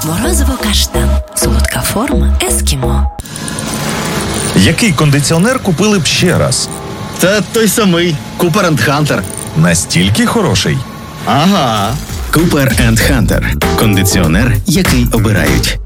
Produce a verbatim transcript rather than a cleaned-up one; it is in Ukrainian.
Морозиво каштан. Солодка форма ескімо. Який кондиціонер купили б ще раз? Та той самий. Cooper енд Hunter. Настільки хороший? Ага. Cooper енд Hunter. Кондиціонер, який обирають.